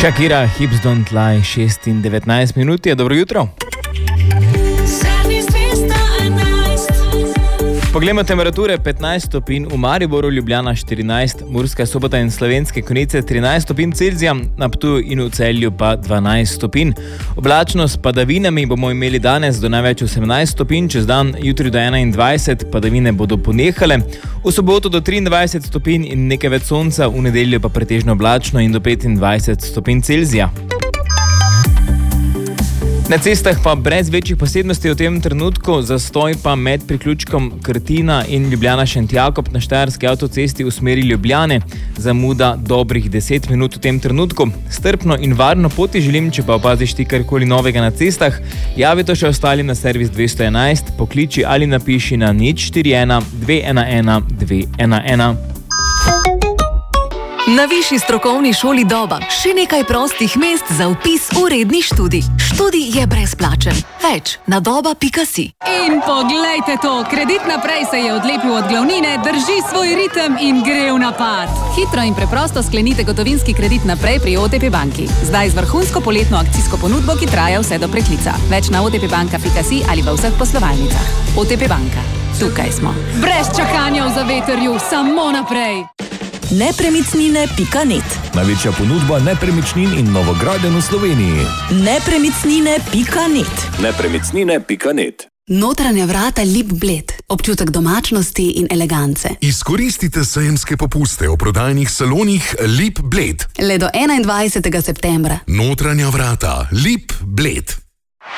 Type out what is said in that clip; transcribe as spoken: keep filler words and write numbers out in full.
Shakira, Hips Don't Lie, šest in devetnajst minut je, dobro jutro. Poglejmo temperature, petnajst stopinj v Mariboru, Ljubljana štirinajst, Murska Sobota in Slovenske Konjice trinajst stopinj Celzija, na Ptuju in v Celju pa dvanajst stopinj. Oblačno s padavinami bomo imeli danes do največ osemnajst stopinj, čez dan jutri do enaindvajset, padavine bodo ponehale. V soboto do triindvajset stopinj in nekaj več sonca, v nedeljo pa pretežno oblačno in do petindvajset stopinj Celzija. Na cestah pa brez večjih posebnosti v tem trenutku, zastoj pa med priključkom Krtina in Ljubljana Šentjakob na Štajerski avtocesti v smeri Ljubljane, zamuda dobrih deset minut v tem trenutku. Strpno in varno poti želim, če pa opaziš ti karkoli novega na cestah, javi to še ostalim na servis dvesto enajst, pokliči ali napiši na nič štiri ena dve ena ena dve ena ena. Na Višji strokovni šoli Doba še nekaj prostih mest za vpis v redni študij. Študij je brezplačen. Več na doba pika si. In poglejte to, Kredit naprej se je odlepil od glavnine, drži svoj ritem in gre v napad. Hitro in preprosto sklenite gotovinski kredit naprej pri O T P banki. Zdaj z vrhunsko poletno akcijsko ponudbo, ki traja vse do preklica. Več na otpbanka pika si ali v vseh poslovalnicah. O T P banka. Tukaj smo. Brez čakanja v zavetrju, samo naprej. nepremicnine pika net. Največja ponudba nepremičnin in novogradenj v Sloveniji. nepremicnine pika net. nepremicnine pika net. Notranja vrata Lip Bled. Občutek domačnosti in elegance. Izkoristite sejemske popuste v prodajnih salonih Lip Bled. Le do enaindvajsetega septembra. Notranja vrata Lip Bled.